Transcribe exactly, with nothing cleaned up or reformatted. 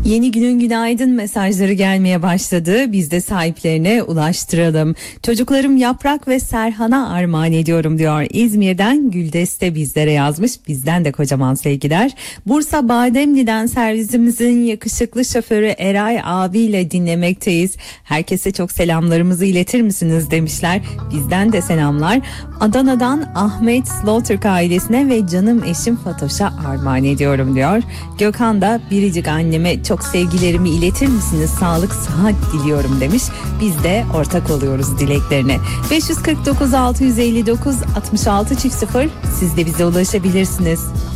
Yeni günün günaydın mesajları gelmeye başladı. Biz de sahiplerine ulaştıralım. Çocuklarım Yaprak ve Serhan'a armağan ediyorum diyor. İzmir'den Güldeste bizlere yazmış. Bizden de kocaman sevgiler. Bursa Bademli'den servisimizin yakışıklı şoförü Eray abiyle dinlemekteyiz. Herkese çok selamlarımızı iletir misiniz demişler. Bizden de selamlar. Adana'dan Ahmet Slotürk ailesine ve canım eşim Fatoş'a armağan ediyorum diyor. Gökhan da biricik anneme çok sevgilerimi iletir misiniz? Sağlık, sıhhat diliyorum demiş. Biz de ortak oluyoruz dileklerine. beş yüz kırk dokuz altı yüz elli dokuz altmış altı sıfır siz de bize ulaşabilirsiniz.